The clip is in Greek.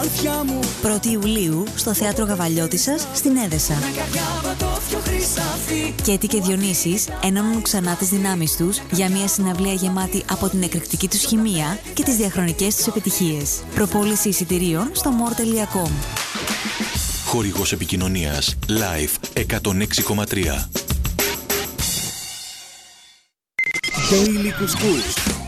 1η Ιουλίου στο Θέατρο Γαβαλιώτισσας στην Έδεσα. Κέτη και Διονύσης ενώνουν ξανά τις δυνάμεις τους για μια συναυλία γεμάτη από την εκρηκτική τους χημεία και τις διαχρονικές τους επιτυχίες. Προπόληση εισιτηρίων στο more.com. Χορηγός επικοινωνίας Live 106,3. Daily Couscous.